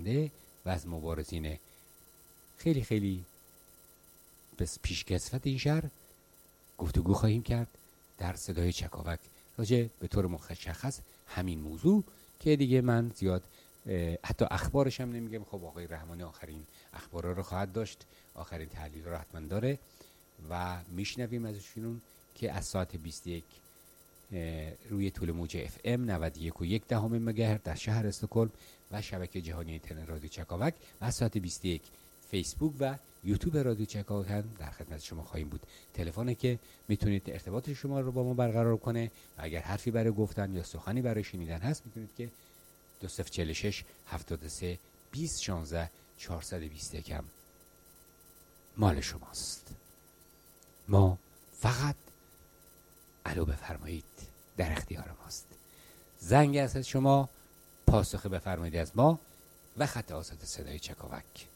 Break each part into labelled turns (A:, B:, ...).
A: نویسنده و از مبارزین خیلی خیلی پیشکسوت این شهر گفتگو خواهیم کرد در صدای چکاوک راجع به طور مشخص همین موضوع که دیگه من زیاد حتی اخبارش هم نمیگم. خب آقای رحمانی آخرین اخبارا رو خواهد داشت، آخرین تحلیل رو حتما داره و میشنویم ازشون که از ساعت 21 روی طول موج FM 91.1 مگاهرتز در شهر استکهلم و شبکه جهانی اینترنت رادیو چکاوک و از ساعت 21 فیسبوک و یوتیوب رادیو چکاوک هم در خدمت شما خواهیم بود. تلفنی که میتونید ارتباط شما رو با ما برقرار کنه و اگر حرفی برای گفتن یا سخنی برای شنیدن هست میتونید که 2046 73 20 16 421 هم مال شماست. ما فقط الو بفرمایید در اختیار ماست. زنگ است از شما، پاسخ بفرمایید از ما و خط آزاد صدای چکاوک.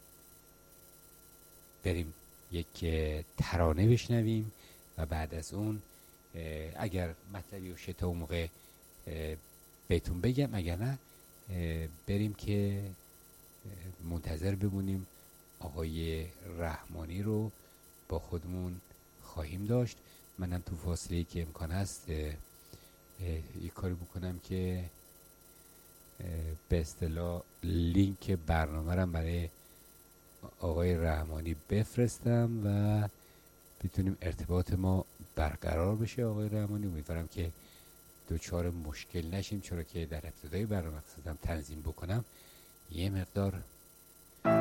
A: بریم یک ترانه بشنویم و بعد از اون اگر مطلبی و تا اون موقع بهتون بگم، اگر نه بریم که منتظر بمونیم. آقای رحمانی رو با خودمون خواهیم داشت. منم تو فاصله که امکان هست یک کاری بکنم که به اصطلاح لینک برنامه رو برای آقای رحمانی بفرستم و بتونیم ارتباط ما برقرار بشه. آقای رحمانی امیدوارم که دوچار مشکل نشیم، چرا که در ابتدای برنامه خواستم تنظیم بکنم یه مقدار